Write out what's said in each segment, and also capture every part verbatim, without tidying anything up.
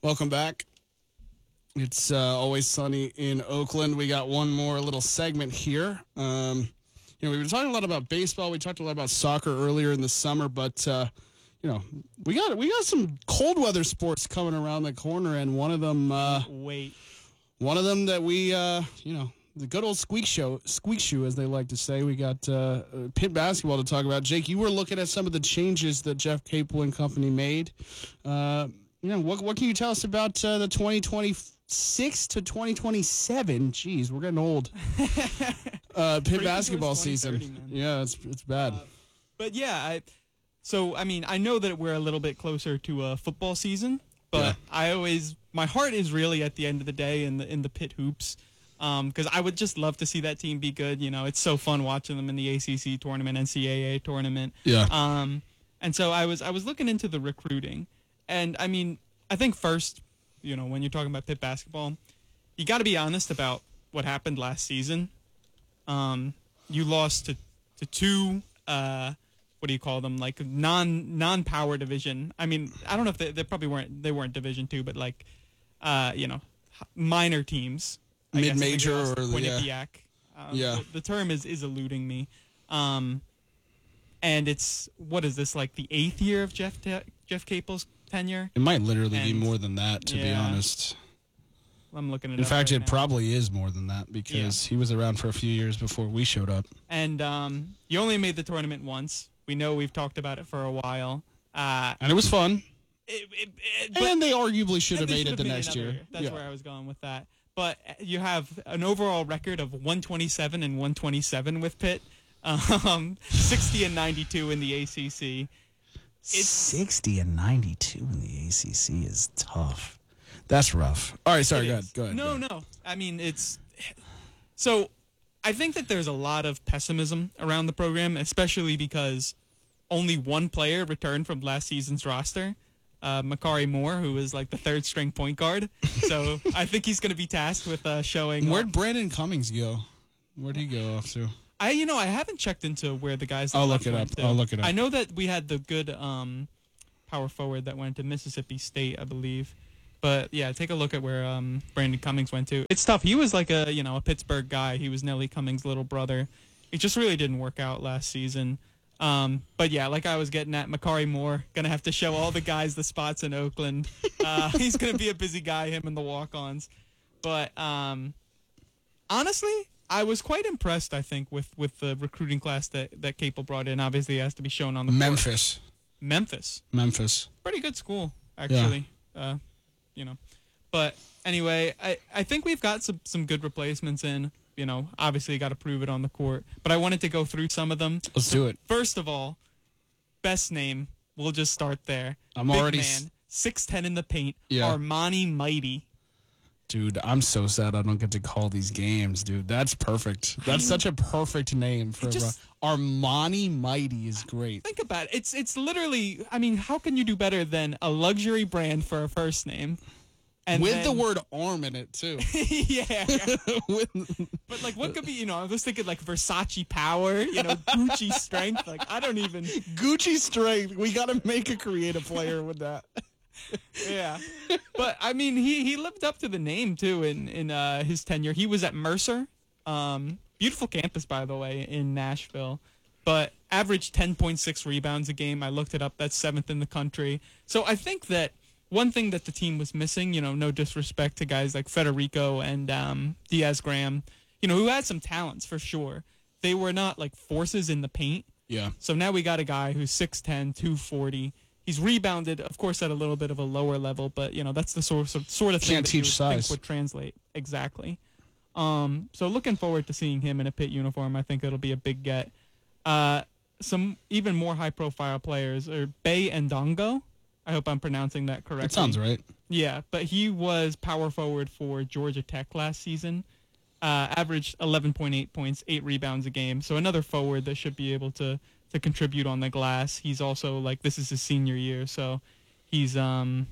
Welcome back. It's uh, always sunny in Oakland. We got one more little segment here. Um, you know, we were talking a lot about baseball. We talked a lot about soccer earlier in the summer, but uh, you know, we got we got some cold weather sports coming around the corner, and one of them, uh, wait, one of them that we, uh, you know, the good old squeak show, squeak shoe, as they like to say. We got uh, Pitt basketball to talk about. Jake, you were looking at some of the changes that Jeff Capel and company made. Uh, you know, what what can you tell us about uh, the twenty twenty-six to twenty twenty-seven? Jeez, we're getting old. uh, Pitt basketball season. Man. Yeah, it's it's bad. Uh, but yeah, I, so I mean, I know that we're a little bit closer to a football season, but yeah. I always my heart is really at the end of the day in the in the Pitt hoops. Because um, I would just love to see that team be good. You know, it's so fun watching them in the A C C tournament, N C double A tournament. Yeah. Um, and so I was I was looking into the recruiting, and I mean, I think first, you know, when you're talking about Pitt basketball, you got to be honest about what happened last season. Um, you lost to to two. Uh, what do you call them? Like non non power division. I mean, I don't know if they, they probably weren't they weren't Division two, but like, uh, you know, minor teams. Mid-major or Quinnipiac. Yeah. Um, yeah. The, the term is, is eluding me. Um, and it's, what is this, like the eighth year of Jeff Te- Jeff Capel's tenure? It might literally and, be more than that, to yeah, be honest. I'm looking at it In up fact, right it now. probably is more than that because yeah. he was around for a few years before we showed up. And um, you only made the tournament once. We know we've talked about it for a while. Uh, and it was fun. It, it, it, and they arguably should have made it the made next year. year. That's yeah. where I was going with that. But you have an overall record of one twenty-seven and one twenty-seven with Pitt, um, sixty and ninety-two in the A C C. It's, sixty and ninety-two in the A C C is tough. That's rough. All right, sorry, go ahead. go ahead. No, go ahead. no. I mean, it's... So, I think that there's a lot of pessimism around the program, especially because only one player returned from last season's roster. Uh, Makari Moore, who is like the third string point guard. So I think he's going to be tasked with uh, showing. Where'd off. Brandon Cummings go? Where'd he go off to? I, you know, I haven't checked into where the guys. I'll look it up. To. I'll look it up. I know that we had the good um, power forward that went to Mississippi State, I believe. But yeah, take a look at where um, Brandon Cummings went to. It's tough. He was like a you know a Pittsburgh guy. He was Nelly Cummings' little brother. It just really didn't work out last season. Um, but yeah, like I was getting at, Makari Moore, going to have to show all the guys the spots in Oakland. Uh, he's going to be a busy guy, him and the walk-ons. But um, honestly, I was quite impressed, I think, with, with the recruiting class that, that Capel brought in. Obviously, it has to be shown on the Memphis. Court. Memphis. Memphis. Pretty good school, actually. Yeah. Uh, you know. But anyway, I, I think we've got some, some good replacements in. You know, obviously you got to prove it on the court. But I wanted to go through some of them. Let's do it. First of all, best name. We'll just start there. I'm Big already man, six ten in the paint. Yeah. Armani Mighty. Dude, I'm so sad I don't get to call these games, dude. That's perfect. That's such a perfect name for just, a, Armani Mighty is great. Think about it. It's it's literally. I mean, how can you do better than a luxury brand for a first name? And with then, the word arm in it, too. Yeah. with, but, like, what could be, you know, I was thinking, like, Versace Power, you know, Gucci Strength. Like, I don't even. Gucci Strength. We got to make a creative player with that. Yeah. But, I mean, he, he lived up to the name, too, in, in uh, his tenure. He was at Mercer. Um, beautiful campus, by the way, in Nashville. But averaged ten point six rebounds a game. I looked it up. That's seventh in the country. So I think that one thing that the team was missing, you know, no disrespect to guys like Federico and um, Diaz Graham, you know, who had some talents for sure. They were not like forces in the paint. Yeah. So now we got a guy who's six ten, two forty. He's rebounded, of course, at a little bit of a lower level, but, you know, that's the sort of, sort of thing Can't that you teach would size. think would translate. Exactly. Um, so looking forward to seeing him in a Pitt uniform. I think it'll be a big get. Uh, some even more high-profile players are Bay Ndongo. I hope I'm pronouncing that correctly. That sounds right. Yeah, but he was power forward for Georgia Tech last season. Uh, averaged eleven point eight points, eight rebounds a game. So another forward that should be able to, to contribute on the glass. He's also, like, this is his senior year, so he's um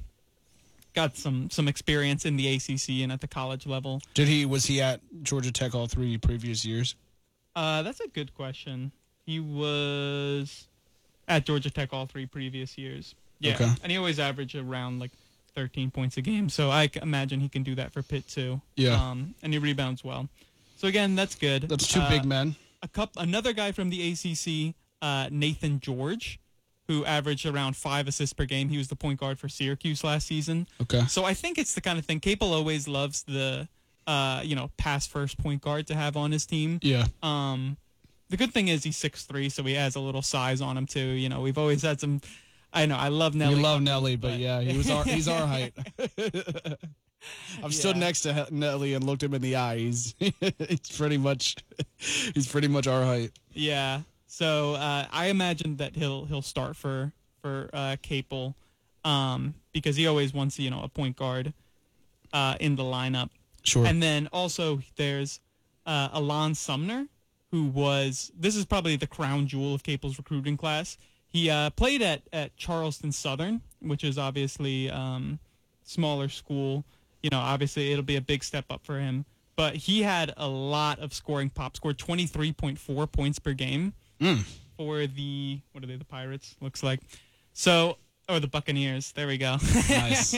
got some, some experience in the A C C and at the college level. Did he, was he at Georgia Tech all three previous years? Uh, that's a good question. He was at Georgia Tech all three previous years. Yeah, okay. And he always averaged around, like, thirteen points a game. So I c- imagine he can do that for Pitt too. Yeah. Um, and he rebounds well. So again, that's good. That's two Uh, big men. A cup, another guy from the A C C, uh, Nathan George, who averaged around five assists per game. He was the point guard for Syracuse last season. Okay. So I think it's the kind of thing Capel always loves the, uh, you know, pass first point guard to have on his team. Yeah. Um, the good thing is he's six three, so he has a little size on him too. You know, we've always had some. I know I love Nelly. We love Cummings, Nelly, but yeah, he was our, he's our height. I've stood Yeah. next to Nelly and looked him in the eye. He's he's pretty much he's pretty much our height. Yeah. So uh, I imagine that he'll he'll start for for uh, Capel, um, because he always wants you know a point guard uh, in the lineup. Sure. And then also there's uh, Alon Sumner, who was this is probably the crown jewel of Capel's recruiting class. He uh, played at, at Charleston Southern, which is obviously um, smaller school. You know, obviously it'll be a big step up for him. But he had a lot of scoring pop. Scored twenty-three point four points per game Mm. for the what are they? The Pirates looks like. So or the Buccaneers. There we go. Nice.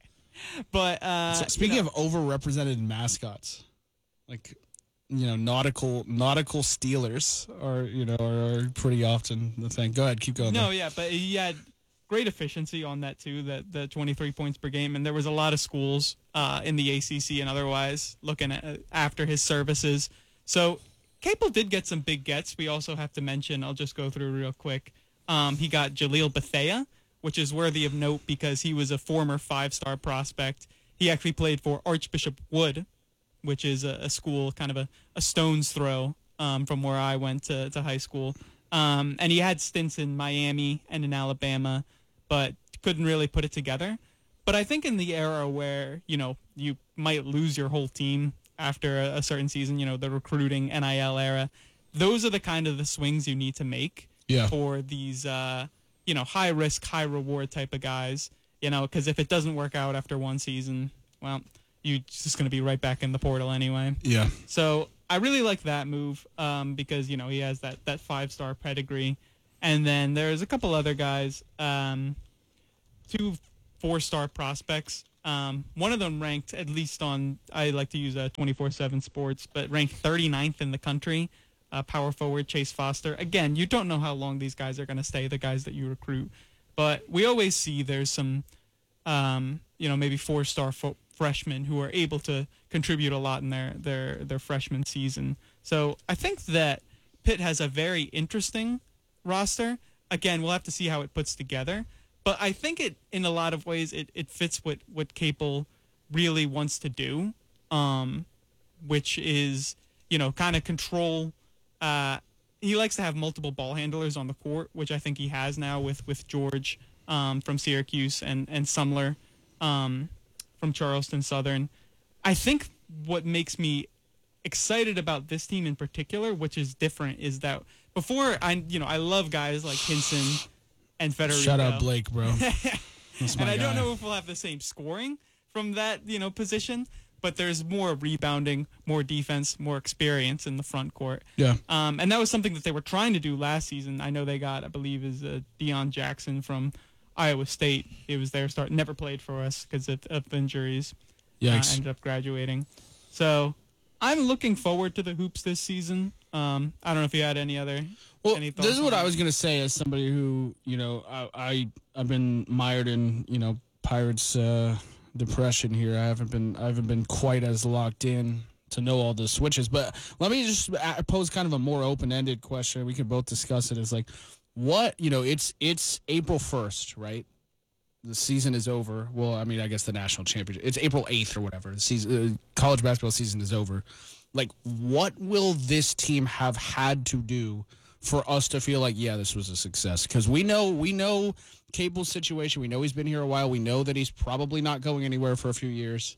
But uh, So, speaking you know, of overrepresented mascots, like you know, nautical nautical Steelers are you know are, are pretty often the thing. Go ahead, keep going. no, though. yeah, but he had great efficiency on that too. That the twenty-three points per game, and there was a lot of schools uh, in the A C C and otherwise looking at after his services. So Capel did get some big gets. We also have to mention. I'll just go through real quick. Um, he got Jaleel Bethea, which is worthy of note because he was a former five-star prospect. He actually played for Archbishop Wood, which is a, a school kind of a, a stone's throw um, from where I went to, to high school. Um, and he had stints in Miami and in Alabama, but couldn't really put it together. But I think in the era where, you know, you might lose your whole team after a, a certain season, you know, the recruiting N I L era, those are the kind of the swings you need to make Yeah. for these, uh, you know, high risk, high reward type of guys, you know, because if it doesn't work out after one season, well, you're just going to be right back in the portal anyway. Yeah. So I really like that move um, because, you know, he has that, that five-star pedigree. And then there's a couple other guys, um, two four-star prospects. Um, one of them ranked, at least on, I like to use a twenty-four seven Sports, but ranked thirty-ninth in the country, uh, power forward Chase Foster. Again, you don't know how long these guys are going to stay, the guys that you recruit. But we always see there's some, um, you know, maybe four-star fo- freshmen who are able to contribute a lot in their, their, their freshman season. So I think that Pitt has a very interesting roster. Again, we'll have to see how it puts together. But I think it, in a lot of ways, it, it fits what, what Capel really wants to do, um, which is, you know, kind of control. Uh, he likes to have multiple ball handlers on the court, which I think he has now with, with George um, from Syracuse and, and Sumler um, from Charleston Southern. I think what makes me excited about this team in particular, which is different, is that before, I you know, I love guys like Hinson and Federico. Shut up, Blake, bro. That's my And I don't guy. know if we'll have the same scoring from that, you know, position, but there's more rebounding, more defense, more experience in the front court. Yeah. Um, and that was something that they were trying to do last season. I know they got, I believe, is uh, Deion Jackson from Iowa State. He was there, start never played for us because of, of injuries. Uh, Yikes. ended up graduating. So I'm looking forward to the hoops this season. Um, I don't know if you had any other. Well, any this is thoughts what on I it? was gonna say as somebody who, you know, I, I I've been mired in, you know, Pirates uh, depression here. I haven't been I haven't been quite as locked in to know all the switches. But let me just a- pose kind of a more open ended question. We could both discuss it. Is like, what you know, it's it's April first, right? The season is over. Well, I mean, I guess the national championship. It's April eighth or whatever. The season, uh, college basketball season is over. Like, what will this team have had to do for us to feel like, yeah, this was a success? Because we know we know Capel's situation. We know he's been here a while. We know that he's probably not going anywhere for a few years.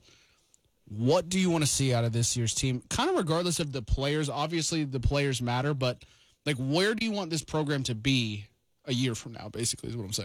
What do you want to see out of this year's team? Kind of regardless of the players. Obviously, the players matter, but like, where do you want this program to be a year from now? Basically, is what I'm saying.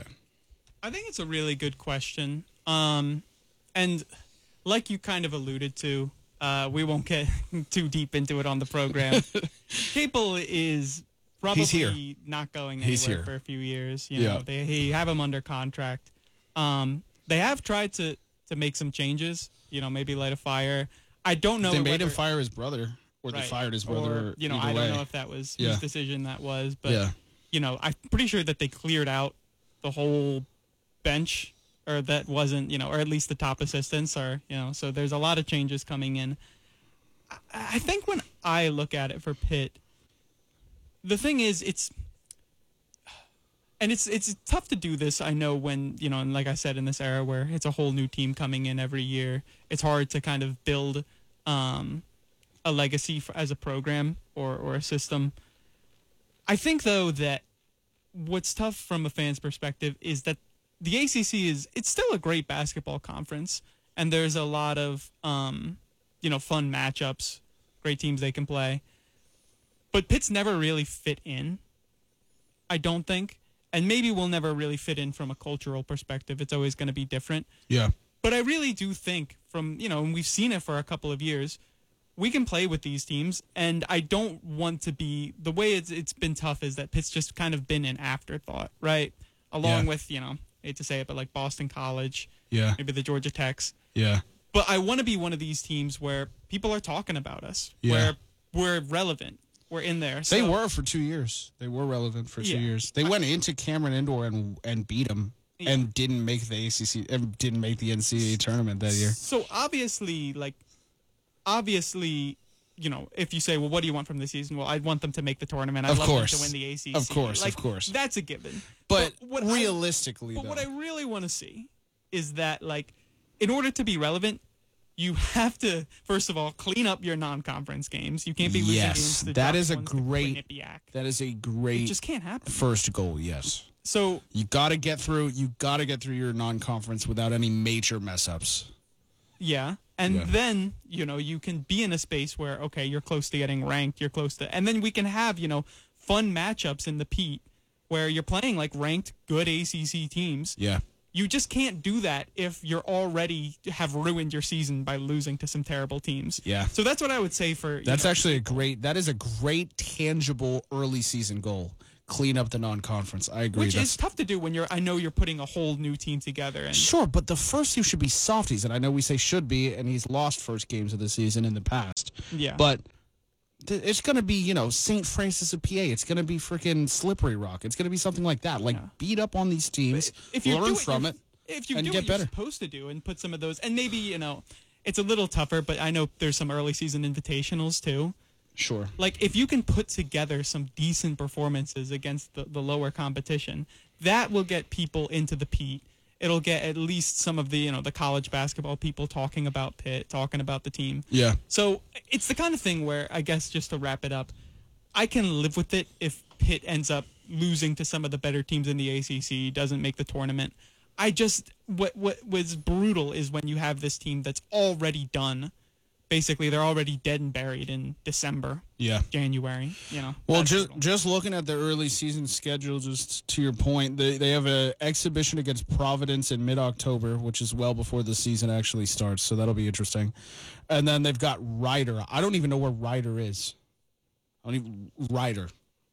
I think it's a really good question. Um, and like you kind of alluded to, uh, we won't get too deep into it on the program. Capel is probably He's here. not going He's anywhere here. for a few years. You Yeah. know, they, they have him under contract. Um, they have tried to to make some changes. You know, maybe light a fire. I don't know. They made whether, him fire his brother, or right, they fired his brother. Or, you know, either I don't way. know if that was Yeah. whose decision that was, but Yeah. you know, I'm pretty sure that they cleared out the whole bench, or that wasn't, you know, or at least the top assistants are, you know. So there's a lot of changes coming in. I, I think when I look at it for Pitt, the thing is, it's. And it's it's tough to do this, I know, when, you know, and like I said, in this era where it's a whole new team coming in every year, it's hard to kind of build um, a legacy for, as a program or, or a system. I think, though, that what's tough from a fan's perspective is that the A C C is, it's still a great basketball conference, and there's a lot of, um, you know, fun matchups, great teams they can play. But Pitt's never really fit in, I don't think. And maybe we'll never really fit in from a cultural perspective. It's always going to be different. Yeah. But I really do think from, you know, and we've seen it for a couple of years, we can play with these teams. And I don't want to be, the way it's it's been tough is that Pitt's just kind of been an afterthought, right? Along Yeah. with, you know, I hate to say it, but like Boston College, Yeah. maybe the Georgia Techs. Yeah. But I want to be one of these teams where people are talking about us, Yeah. where we're relevant. We're in there. They So- were for two years. They were relevant for two Yeah. years. They went into Cameron Indoor and and beat them, Yeah. and didn't make the A C C, and didn't make the N C double A tournament that year. So obviously, like, obviously, you know, if you say, well, what do you want from this season? Well, I'd want them to make the tournament. I'd Of love course. them to win the A C C. Of course, of Like, course. That's a given. But, what I- realistically, but though, what I really want to see is that, like, in order to be relevant, you have to, first of all, clean up your non-conference games. You can't be losing Yes, games to that drop is a ones to great- Quinnipiac. that is a It great just can't happen. first goal. Yes, So you got to get through. You got to get through your non-conference without any major mess ups. yeah. And Yeah. then, you know, you can be in a space where, okay, you're close to getting ranked, you're close to, and then we can have, you know, fun matchups in the Pete where you're playing like ranked good A C C teams. Yeah, You just can't do that if you're already have ruined your season by losing to some terrible teams. yeah. So that's what I would say for, you That's know, actually a great. That is a great tangible early season goal. Clean up the non-conference. I agree. which That's, is tough to do when you're, I know you're putting a whole new team together. And Sure, but the first two should be softies, and I know we say should be, and he's lost first games of the season in the past. yeah. But th- it's going to be, you know, Saint Francis of P A. It's going to be freaking Slippery Rock. It's going to be something like that. Like, Yeah. beat up on these teams, if you learn do from you're- it. if you and do get what you're better. supposed to do and put some of those, and maybe, you know, it's a little tougher, but I know there's some early season invitationals too. Sure. Like, if you can put together some decent performances against the, the lower competition, that will get people into the Pete. It'll get at least some of the, you know, the college basketball people talking about Pitt, talking about the team. Yeah. So it's the kind of thing where, I guess, just to wrap it up, I can live with it if Pitt ends up losing to some of the better teams in the A C C, doesn't make the tournament. I just, what what was brutal is when you have this team that's already done. Basically, they're already dead and buried in December, Yeah. January, you know. Well, That's just brutal. just looking at the early season schedule, just to your point, they they have an exhibition against Providence in mid October, which is well before the season actually starts, so that'll be interesting. And then they've got Ryder. I don't even know where Ryder is. I don't even Ryder.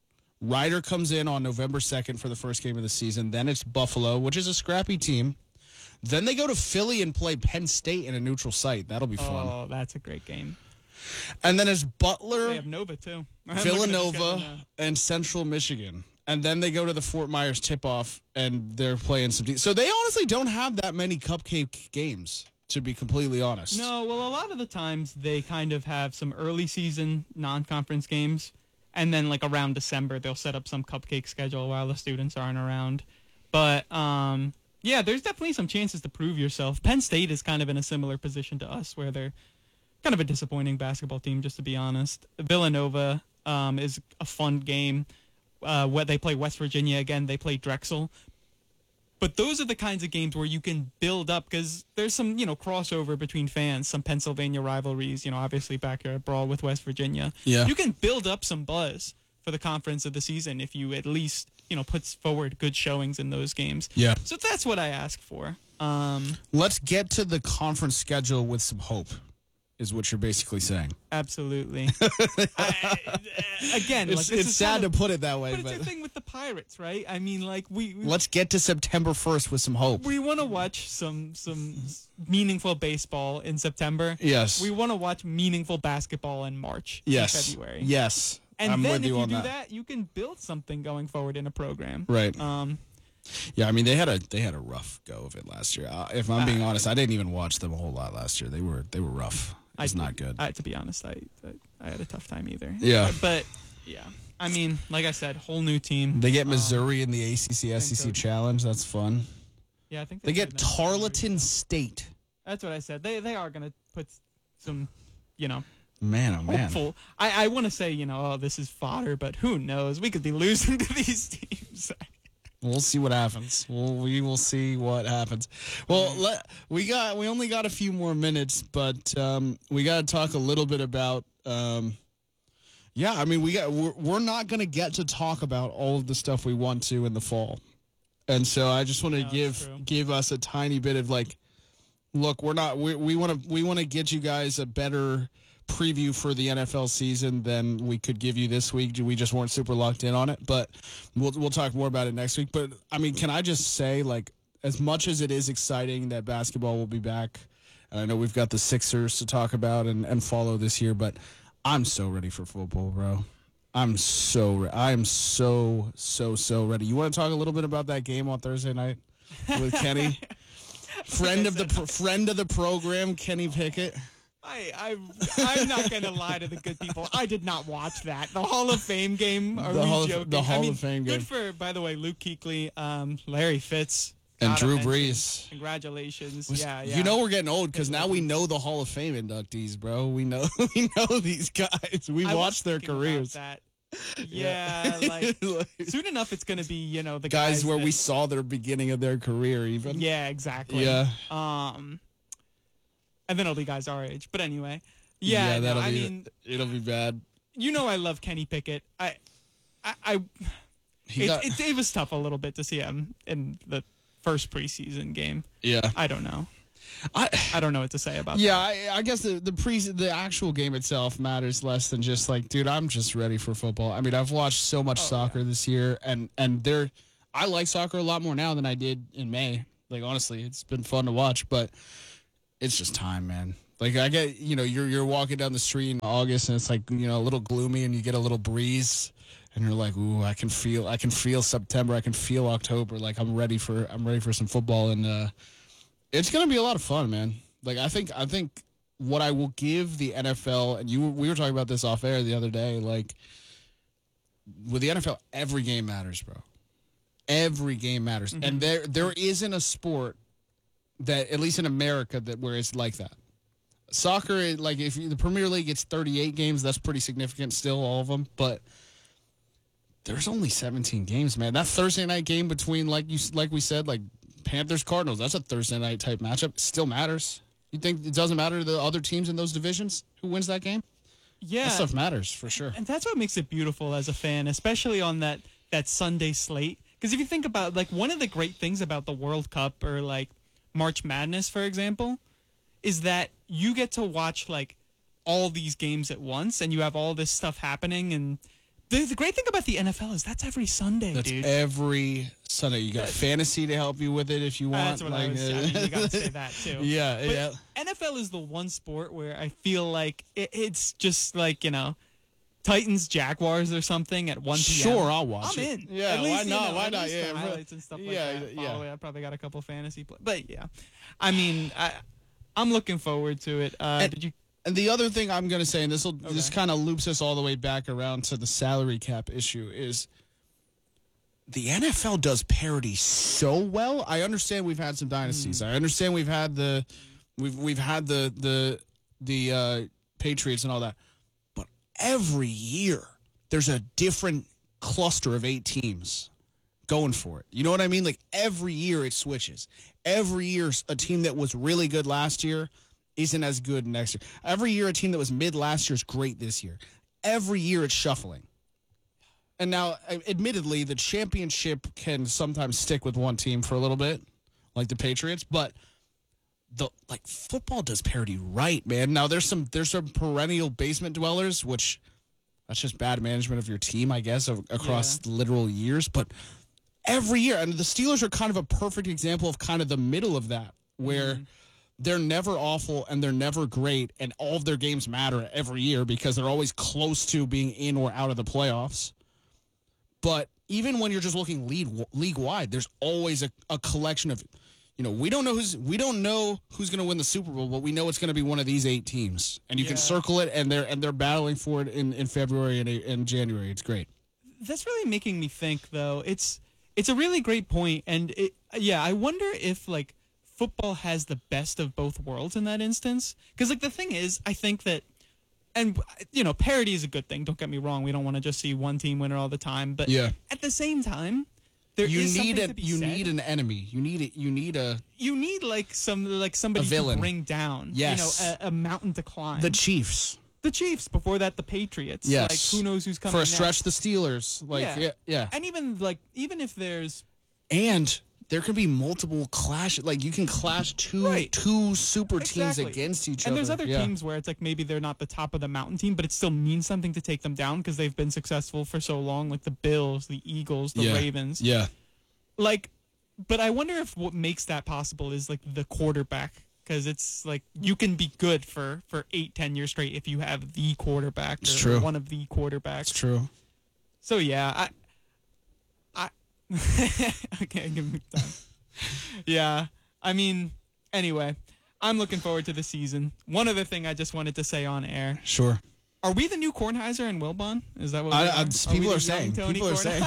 Ryder comes in on November second for the first game of the season. Then it's Buffalo, which is a scrappy team. Then they go to Philly and play Penn State in a neutral site. That'll be fun. Oh, that's a great game. And then it's Butler. They have Nova, too. I'm looking at the schedule Villanova now. and Central Michigan. And then they go to the Fort Myers tip-off, and they're playing some... De- so they honestly don't have that many cupcake games, to be completely honest. No, well, a lot of the times they kind of have some early season non-conference games, and then like around December they'll set up some cupcake schedule while the students aren't around. But um, yeah, there's definitely some chances to prove yourself. Penn State is kind of in a similar position to us, where they're kind of a disappointing basketball team, just to be honest. Villanova um, is a fun game. Uh, where they play West Virginia again, they play Drexel. But those are the kinds of games where you can build up, because there's some, you know, crossover between fans, some Pennsylvania rivalries, you know, obviously back here at Brawl with West Virginia. Yeah. You can build up some buzz for the conference of the season if you at least, you know, puts forward good showings in those games. Yeah. So that's what I ask for. Um, Let's get to the conference schedule with some hope. is what you're basically saying. Absolutely. I, I- again, It's, like, this it's is sad kind of, to put it that way, but it's but the thing with the Pirates, right? I mean, like we we, let's get to September first with some hope. we want to watch some some meaningful baseball in September. Yes. We want to watch meaningful basketball in March, yes. in February. Yes. And I'm then with if you you on do that. that. you can build something going forward in a program. Right. Um, Yeah, I mean they had a they had a rough go of it last year. Uh, if I'm being Uh, honest, I didn't even watch them a whole lot last year. They were they were rough. It's I, not good. I, to be honest, I, I I had a tough time either. Yeah. But yeah, I mean, like I said, whole new team. They get Um, Missouri in the A C C S E C coach. Challenge. That's fun. Yeah, I think They played get them in Tarleton Missouri, so- State. That's what I said. They they are gonna put some, you know, Man, oh man. hopeful. I I want to say, you know, oh, this is fodder, but who knows? We could be losing to these teams. We'll see what happens. We'll, we will see what happens. Well, let, we got we only got a few more minutes, but um, we got to talk a little bit about. Um, yeah, I mean, we got we're, we're not going to get to talk about all of the stuff we want to in the fall, and so I just want to No, that's give true. give us a tiny bit of like, look, we're not we we want to we want to get you guys a better preview for the N F L season than we could give you this week. We just weren't super locked in on it, but we'll we'll talk more about it next week. But I mean, can I just say, like, as much as it is exciting that basketball will be back, and I know we've got the Sixers to talk about and, and follow this year, but I'm so ready for football, bro. I'm so re- I am so so so ready. You want to talk a little bit about that game on Thursday night with Kenny, friend of the pro- friend of the program, Kenny Pickett. I, I, I'm not going to lie to the good people. I did not watch that. The Hall of Fame game. Are The we Hall of- joking? the Hall I mean, of Fame game. Good for, by the way, Luke Kuechly, um, Larry Fitz, And gotta Drew mention. Brees. Congratulations. Was- yeah, yeah. You know we're getting old because It now we know the Hall of Fame inductees, bro. We know we know these guys. We I was watched their thinking about careers. That. Yeah, like Like, soon enough, it's going to be you know the guys, guys where that, we saw their beginning of their career, even. Yeah, exactly. Yeah. Um, and then it'll be guys our age. But anyway, yeah. no, that'll I be. mean, it'll be bad. you know, I love Kenny Pickett. I, I, I He it, got. it, it was tough a little bit to see him in the first preseason game. yeah. I don't know. I. I don't know what to say about Yeah, I, I guess the the pre the actual game itself matters less than just like, dude, I'm just ready for football. I mean, I've watched so much Oh, soccer yeah. this year, and and there, I like soccer a lot more now than I did in May. Like honestly, it's been fun to watch, but it's just time, man. Like I get, you know, you're you're walking down the street in August, and it's like, you know, a little gloomy, and you get a little breeze, and you're like, ooh, I can feel, I can feel September, I can feel October. Like I'm ready for, I'm ready for some football, and uh, it's gonna be a lot of fun, man. Like I think, I think what I will give the N F L, and you, we were talking about this off air the other day, like with the N F L, every game matters, bro. Every game matters, Mm-hmm. and there there isn't a sport that, at least in America, that where it's like that. Soccer, it- like if you, the Premier League gets thirty-eight games, that's pretty significant still, all of them. But there's only seventeen games, man. That Thursday night game between, like you, like we said, like Panthers Cardinals, that's a Thursday night type matchup. It still matters. You think it doesn't matter to the other teams in those divisions who wins that game? Yeah, That stuff matters for sure. and that's what makes it beautiful as a fan, especially on that that Sunday slate. Because if you think about like one of the great things about the World Cup or like March Madness, for example, is that you get to watch like all these games at once, and you have all this stuff happening. And the, the great thing about the N F L is that's every Sunday, That's dude. every Sunday. You got That's- fantasy to help you with it if you want. That's what I like, was. I mean, you got to say that too. Yeah, But yeah. N F L is the one sport where I feel like it, it's just like, you know, Titans Jaguars or something at one p.m. Sure, I'll watch I'm it. in. Yeah, At least, why you not? know, Why at not? least Yeah, the bro. highlights and stuff like Yeah, that. yeah. Follow it. I probably got a couple fantasy play. But yeah, I mean, I, I'm looking forward to it. Uh, And- did you? And the other thing I'm going to say, and this will this Okay. kind of loops us all the way back around to the salary cap issue, is the N F L does parity so well. I understand we've had some dynasties. Hmm. I understand we've had the we've we've had the the the uh, Patriots and all that, but every year there's a different cluster of eight teams going for it. You know what I mean? Like every year it switches. Every year a team that was really good last year isn't as good next year. Every year a team that was mid last year is great this year. Every year it's shuffling. And now, admittedly, the championship can sometimes stick with one team for a little bit, like the Patriots, but the like football does parity right, man. Now there's some there's some perennial basement dwellers, which that's just bad management of your team, I guess, of, across Yeah. literal years. But every year, and the Steelers are kind of a perfect example of kind of the middle of that, where Mhm. they're never awful and they're never great, and all of their games matter every year because they're always close to being in or out of the playoffs. But even when you're just looking league league wide, there's always a, a collection of, you know, we don't know who's we don't know who's going to win the Super Bowl, but we know it's going to be one of these eight teams, and you Yeah. can circle it, and they're and they're battling for it in, in February and in January. It's great. That's really making me think, though. It's it's a really great point, and it, yeah, I wonder if like football has the best of both worlds in that instance. Because like the thing is, I think that, and you know, parity is a good thing. Don't get me wrong. We don't want to just see one team winner all the time, but Yeah. at the same time, there You is need something a to be you said. need an enemy. You need it. You need a You need like some like somebody A villain. to bring down. Yes. You know, a, a mountain to climb. the Chiefs. The Chiefs. Before that, the Patriots. Yes. Like who knows who's coming For a next. stretch, the Steelers. Like Yeah. yeah, yeah. And even like even if there's And there can be multiple clashes. Like you can clash two Right. two super teams Exactly. against each And other. there's other yeah. teams where it's like maybe they're not the top of the mountain team, but it still means something to take them down because they've been successful for so long, like the Bills, the Eagles, the Yeah. Ravens. Yeah. Like, but I wonder if what makes that possible is like the quarterback, because it's like you can be good for for eight, ten years straight if you have the quarterback It's or true. one of the quarterbacks. It's true. So yeah, I, I, okay, give me time. Yeah, I mean, anyway, I'm looking forward to the season. One other thing I just wanted to say on air: Sure. are we the new Kornheiser and Wilbon? Is that what we I- are? I- Are people we are the saying. young Tony People are saying.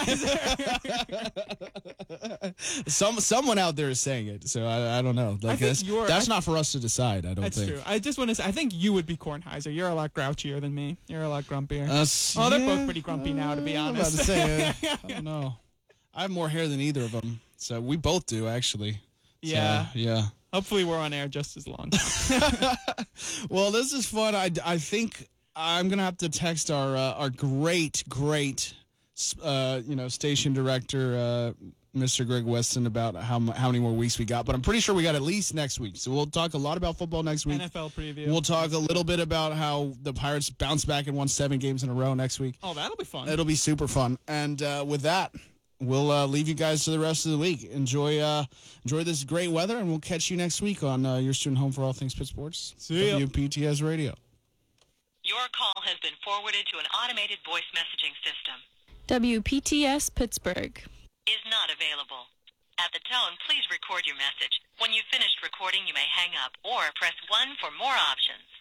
Kornheiser? Some someone out there is saying it, so I, I don't know. Like think that's, you're- that's I- not for us to decide. I don't That's think. true. I just want to say, I think you would be Kornheiser. You're a lot grouchier than me. You're a lot grumpier. Us, Oh, they're yeah, both pretty grumpy now, to be I'm about honest. to say, uh, I don't know. I have more hair than either of them, so we both do actually. So, Yeah. yeah. Hopefully, we're on air just as long. Well, this is fun. I, I think I'm gonna have to text our uh, our great great uh, you know station director uh, Mister Greg Weston about how mu- how many more weeks we got. But I'm pretty sure we got at least next week. So we'll talk a lot about football next week. N F L preview. We'll talk a little bit about how the Pirates bounced back and won seven games in a row next week. Oh, that'll be fun. It'll be super fun. And uh, with that, we'll uh, leave you guys to the rest of the week. Enjoy uh, enjoy this great weather, and we'll catch you next week on uh, your student home for all things Pitt Sports. See ya. W P T S Radio. Your call has been forwarded to an automated voice messaging system. W P T S Pittsburgh. Is not available. At the tone, please record your message. When you've finished recording, you may hang up or press one for more options.